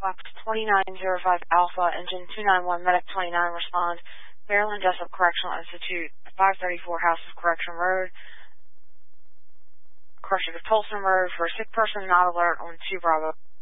Fox 2905 Alpha, Engine 291, Medic 29, respond. Maryland Jessup Correctional Institute, 534 House of Correction Road, Corrections of Tolson Road, for a sick person not alert on 2 Bravo.